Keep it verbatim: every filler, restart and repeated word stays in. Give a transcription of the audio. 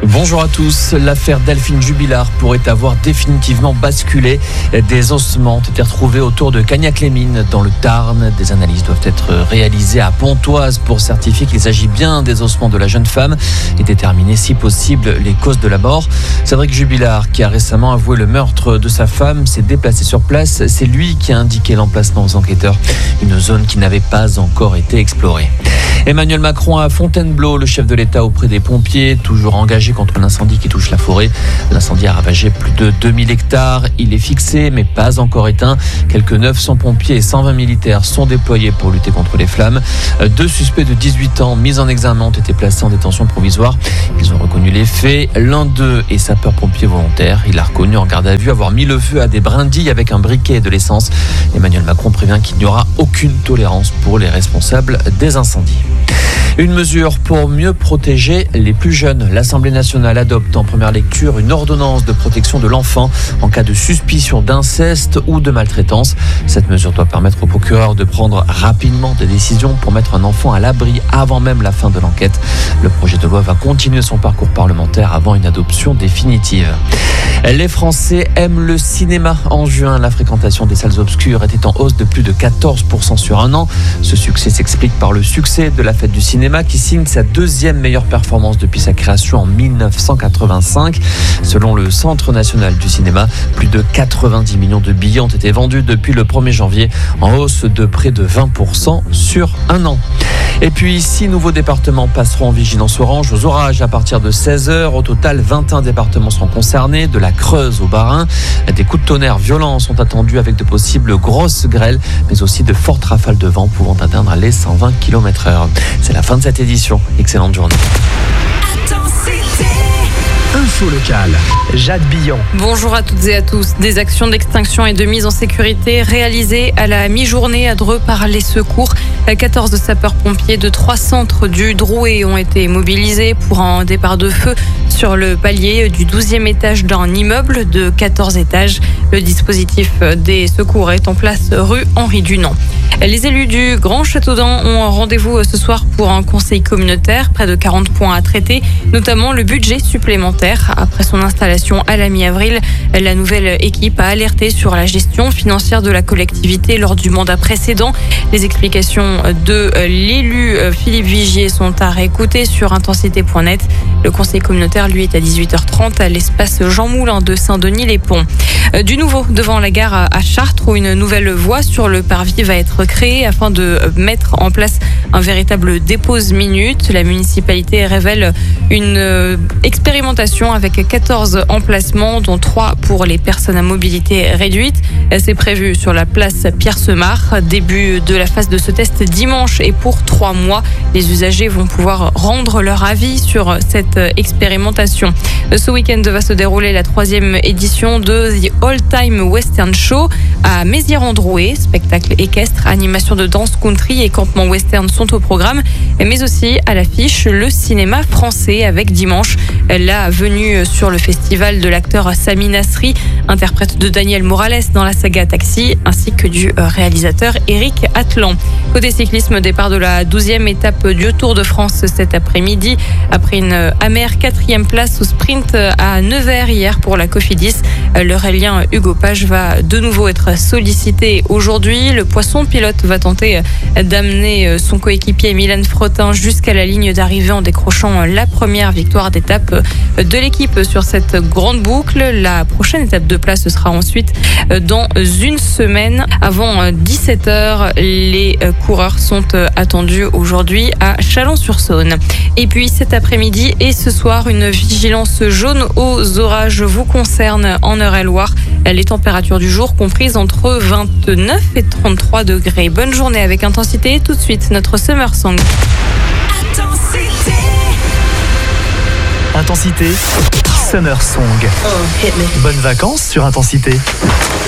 Bonjour à tous. L'affaire Delphine Jubilard pourrait avoir définitivement basculé. Des ossements ont été retrouvés autour de Cagnac-les-Mines dans le Tarn. Des analyses doivent être réalisées à Pontoise pour certifier qu'il s'agit bien des ossements de la jeune femme et déterminer si possible les causes de la mort. Cédric Jubilard, qui a récemment avoué le meurtre de sa femme, s'est déplacé sur place. C'est lui qui a indiqué l'emplacement aux enquêteurs, une zone qui n'avait pas encore été explorée. Emmanuel Macron à Fontainebleau, le chef de l'État auprès des pompiers, toujours engagé contre l'incendie qui touche la forêt. L'incendie a ravagé plus de deux mille hectares. Il est fixé mais pas encore éteint. Quelques neuf cents pompiers et cent vingt militaires sont déployés pour lutter contre les flammes. Deux suspects de dix-huit ans mis en examen ont été placés en détention provisoire. Ils ont reconnu les faits. L'un d'eux est sapeur-pompier volontaire. Il a reconnu en garde à vue avoir mis le feu à des brindilles avec un briquet et de l'essence. Emmanuel Macron prévient qu'il n'y aura aucune tolérance pour les responsables des incendies. Une mesure pour mieux protéger les plus jeunes. L'Assemblée nationale adopte en première lecture une ordonnance de protection de l'enfant en cas de suspicion d'inceste ou de maltraitance. Cette mesure doit permettre au procureur de prendre rapidement des décisions pour mettre un enfant à l'abri avant même la fin de l'enquête. Le projet de loi va continuer son parcours parlementaire avant une adoption définitive. Les Français aiment le cinéma. En juin, la fréquentation des salles obscures était en hausse de plus de quatorze pour cent sur un an. Ce succès s'explique par le succès de la fête du cinéma qui signe sa deuxième meilleure performance depuis sa création en dix-neuf cent quatre-vingt-cinq. Selon le Centre national du cinéma, plus de quatre-vingt-dix millions de billets ont été vendus depuis le premier janvier, en hausse de près de vingt pour cent sur un an. Et puis, six nouveaux départements passeront en vigilance orange aux orages à partir de seize heures. Au total, vingt et un départements seront concernés, de la Creuse au Bas-Rhin. Des coups de tonnerre violents sont attendus avec de possibles grosses grêles, mais aussi de fortes rafales de vent pouvant atteindre les cent vingt kilomètres heure. C'est la fin de cette édition. Excellente journée. Info locale, Jade Billon. Bonjour à toutes et à tous. Des actions d'extinction et de mise en sécurité réalisées à la mi-journée à Dreux par les secours. quatorze sapeurs-pompiers de trois centres du Drouet ont été mobilisés pour un départ de feu sur le palier du douzième étage d'un immeuble de quatorze étages. Le dispositif des secours est en place rue Henri Dunant. Les élus du Grand Châteaudun ont un rendez-vous ce soir pour un conseil communautaire. Près de quarante points à traiter, notamment le budget supplémentaire. Après son installation à la mi-avril, la nouvelle équipe a alerté sur la gestion financière de la collectivité lors du mandat précédent. Les explications de l'élu Philippe Vigier sont à réécouter sur intensité point net. Le conseil communautaire, lui, est à dix-huit heures trente à l'espace Jean Moulin de Saint-Denis-les-Ponts. Du nouveau devant la gare à Chartres, où une nouvelle voie sur le parvis va être créée afin de mettre en place un véritable dépose-minute. La municipalité révèle une expérimentation avec quatorze emplacements, dont trois pour les personnes à mobilité réduite. C'est prévu sur la place Pierre-Semard. Début de la phase de ce test dimanche et pour trois mois. Les usagers vont pouvoir rendre leur avis sur cette expérimentation. Ce week-end va se dérouler la troisième édition de The All Time Western Show à Mézières-en-Drouet. Spectacle équestre, animation de danse country et campement western sont au programme, mais aussi à l'affiche le cinéma français avec dimanche la venue sur le festival de l'acteur Sami Nasri, interprète de Daniel Morales dans la saga Taxi, ainsi que du réalisateur Eric Atlan. Côté cyclisme, départ de la douzième étape du Tour de France cet après-midi. Après une amère quatrième place au sprint à Nevers hier pour la Cofidis, l'Eurélien Hugo Page va de nouveau être sollicité aujourd'hui. Le poisson pilote va tenter d'amener son coéquipier Milan Frottin jusqu'à la ligne d'arrivée en décrochant la première victoire d'étape de l'équipe sur cette grande boucle. La prochaine étape de place ce sera ensuite dans une semaine. Avant dix-sept heures, les coureurs sont attendus aujourd'hui à Chalon-sur-Saône. Et puis cet après-midi et ce soir, une vigilance jaune aux orages vous concerne en Eure-et-Loire. Les températures du jour comprises entre vingt-neuf et trente-trois degrés. Bonne journée avec Intensité. Tout de suite, notre Summer Song. Intensité, Intensité, Summer Song. Oh, hit me. Bonnes vacances sur Intensité.